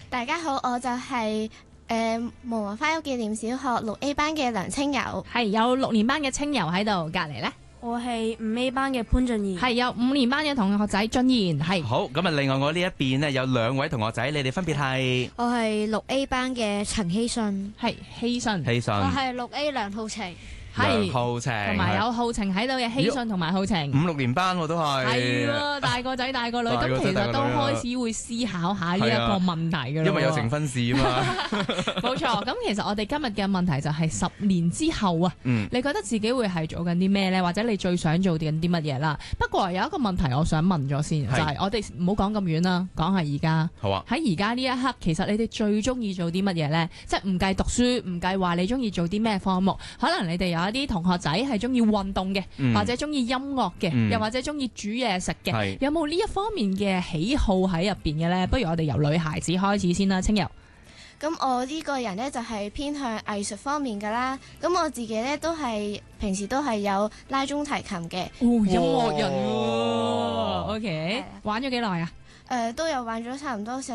大家好，我就係無文花紀念小學6A 班嘅梁清柔。 係有6年班嘅清柔喺度，隔離呢我係5A 班嘅潘俊賢。 係有5年班嘅同學仔俊賢。係好，咁啊，另外我呢一邊呢，有2位同學仔，你哋分別係我係6A 班嘅陳希信。 係希信， 希信、 係6A 梁浩晴。 梁浩晴， 同埋有浩晴喺度嘅希信同埋浩晴。 5、6年班我都係。 係喎，大個仔大個女， 大個咁其實都仔大個女啊開始會思考下呢一個問題㗎啦。 因為有成分試啊嘛。 冇錯，咁其實我哋今日嘅問題就係10年之後啊，你覺得自己會係做緊啲咩呢？或者你最想做緊啲乜嘢啦？不過有一個問題我想問咗先，就係我哋唔好講咁遠啦，講下而家。 好啊。 喺而家呢一刻，其實你哋最中意做啲乜嘢呢？即係唔計讀書，唔計話你中意做啲咩科目，可能你哋有一啲同學仔係中意運動嘅，或者中意音樂嘅，又或者中意煮嘢食嘅，有冇呢一方面嘅喜好喺入邊嘅呢？不如我哋由女孩子開始先啦，清柔。 咁我呢個人呢，就係偏向藝術方面㗎啦。咁我自己呢，平時都係有拉中提琴嘅。 音樂人喎。OK，玩咗幾耐啊？ 都有玩咗差唔多成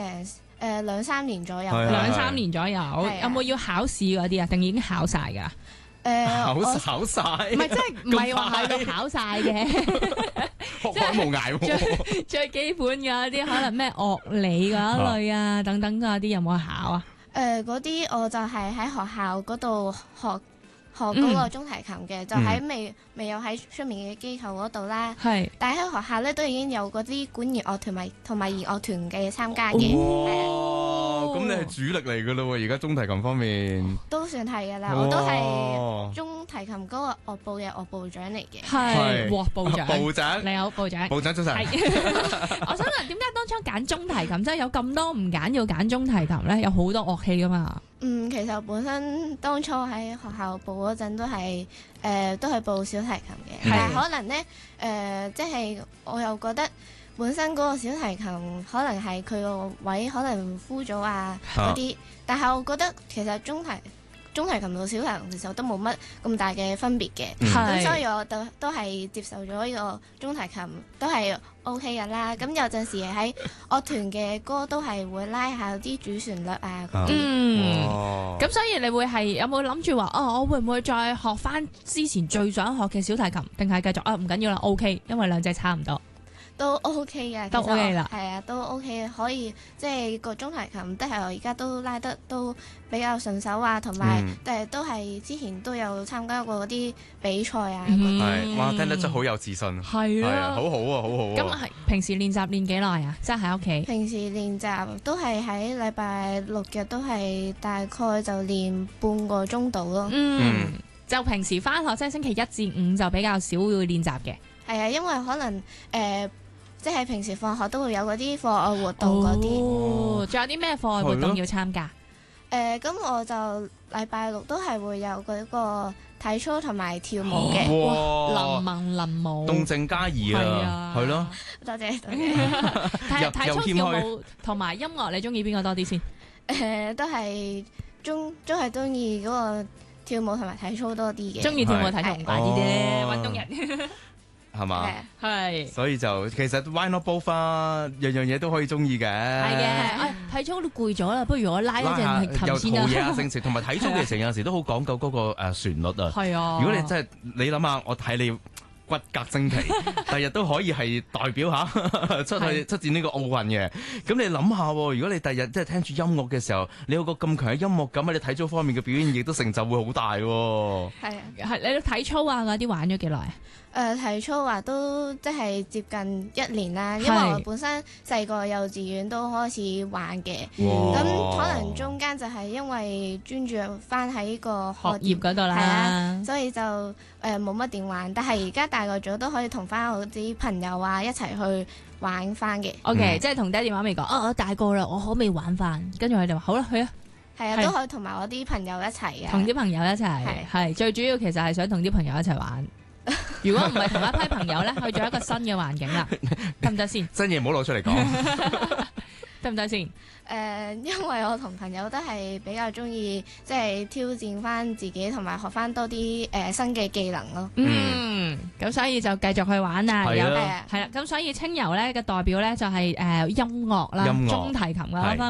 2-3年左右。 2-3年左右，有冇要考試嗰啲啊？定已經考晒㗎？ 考晒， 唔係即係唔係話喺度考晒嘅， 學海無涯喎。 最基本嘅啲可能咩樂理嗰一類啊，等等嗰啲有冇考啊？ 嗰啲我就係喺學校嗰度學嗰個中提琴嘅，就喺未有喺出面嘅機構嗰度啦。 係， 但係喺學校咧都已經有嗰啲管弦樂團同埋弦樂團嘅參加嘅。 哇！咁你係主力嚟㗎咯喎，而家中提琴方面都算係㗎啦，我都係中提琴嗰個樂部嘅樂部長嚟嘅。 係，哇！部長， 部長， 你好，部長， 部長早晨。 我想問點解當初揀中提琴，即係有咁多唔揀要揀中提琴咧？有好多樂器㗎嘛。 其實本身當初喺學校報嗰陣都係報小提琴嘅，但係可能呢，即係我又覺得本身嗰個小提琴可能係佢個位可能枯咗啊嗰啲，但係我覺得其實中提琴同小提琴其實都冇乜咁大嘅分別嘅，咁所以我都係接受咗呢個中提琴都係 OK 㗎啦。咁有陣時喺樂團嘅歌都係會拉下啲主旋律啊嗰啲。 咁所以你會係有冇諗住話我會唔會再學翻之前最想學嘅小提琴，定係繼續唔緊要啦 OK， 因為兩隻差唔多。 都 OK 嘅， 都 OK 啦， 係啊，都 OK 可以，即係個中提琴都係我而家都拉得都比較順手啊，同埋都係之前都有參加過嗰啲比賽啊。 係，哇，聽得出好有自信。 係啊， 好好啊，好好啊。 咁係平時練習練幾耐啊？即係喺屋企。 平時練習都係喺禮拜6日都係大概就練半個鐘度咯。 就平時返學即係星期1至5就比較少會練習嘅。 係啊，因為可能即係平時放學都會有嗰啲課外活動嗰啲。 仲有啲咩課外活動要參加？ 咁我就禮拜6都係會有嗰個體操同埋跳舞嘅。 哇！林文林舞， 動靜皆宜啊，係咯。 多謝。 體操跳舞同埋音樂，你中意邊個多啲先？ 都係中意嗰個跳舞同埋體操多啲嘅。 中意跳舞體操唔怪啲啫，運動人。 係嘛？ 係， 所以就其實 why not both 啊？樣樣嘢都可以中意嘅。係嘅，體操都攰咗啦，不如我拉一陣琴先啦。 又陶冶下性情，同埋體操其實有陣時都好講究嗰個旋律啊。 係啊。 如果你真係你諗下，我睇你骨骼精奇，第日都可以係代表下出戰呢個奧運嘅。咁你諗下，如果你第日即係聽住音樂嘅時候，你有個咁強嘅音樂感，你體操方面嘅表現亦都成就會好大。係啊， 係你體操啊嗰啲玩咗幾耐啊？ 體操話都即係接近1年啦，因為我本身細個幼稚園都開始玩嘅，咁可能中間就係因為專注翻喺個學業嗰度啦， 所以就冇乜點玩。但係而家大個咗都可以同翻我啲朋友啊一齊去玩翻嘅。 OK，即係同爹哋媽咪講，我大個啦，我可唔可以玩翻？跟住佢哋話好啦，去啊。 係啊，都可以同埋我啲朋友一齊嘅。 同啲朋友一齊，係最主要其實係想同啲朋友一齊玩。如果唔係同一批朋友咧，去咗一個新嘅環境啦，得唔得先？ 真嘢唔好攞出嚟講， 得唔得先？ 因為我同朋友都係比較中意，即係挑戰翻自己，同埋學翻多啲新嘅技能咯。 咁所以就繼續去玩啦。 係啦。咁所以清柔咧嘅代表咧就係音樂啦，中提琴啦。